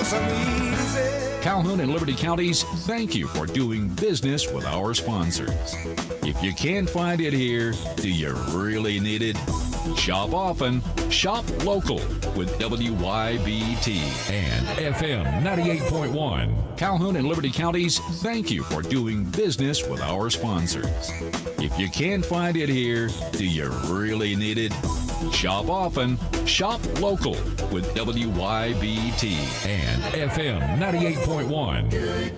nice and easy. Calhoun and Liberty Counties, thank you for doing business with our sponsors. If you can't find it here, do you really need it? Shop often, shop local with WYBT and FM 98.1. Calhoun and Liberty Counties, thank you for doing business with our sponsors. If you can't find it here, do you really need it? Shop often, shop local with WYBT and FM 98.1. Good